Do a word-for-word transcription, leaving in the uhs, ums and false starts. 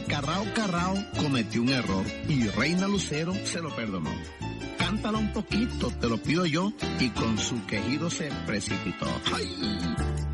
Carrao Carrao cometió un error y Reina Lucero se lo perdonó. Cántala un poquito, te lo pido yo, y con su quejido se precipitó. ¡Ay!